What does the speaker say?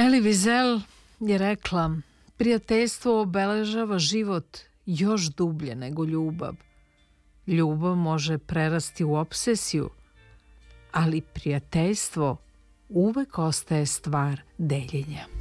Elie Wiesel je rekla: prijateljstvo obeležava život još dublje nego ljubav. Ljubav može prerasti u obsesiju, ali prijateljstvo uvek ostaje stvar deljenja.